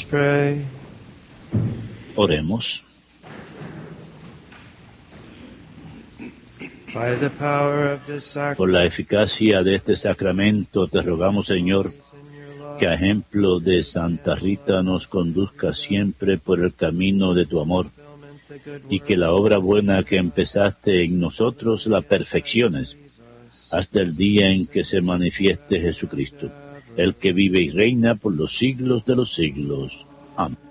pray. Oremos. By the power of this Por la sacrament, eficacia de este sacramento te rogamos, Señor, que a ejemplo de Santa Rita nos conduzca siempre por el camino de tu amor, y que la obra buena que empezaste en nosotros la perfecciones hasta el día en que se manifieste Jesucristo, el que vive y reina por los siglos de los siglos. Amén.